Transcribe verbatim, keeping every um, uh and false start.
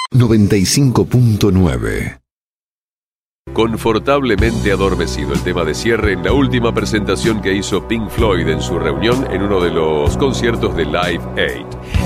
noventa y cinco punto nueve. Confortablemente adormecido, el tema de cierre en la última presentación que hizo Pink Floyd en su reunión en uno de los conciertos de Live Aid.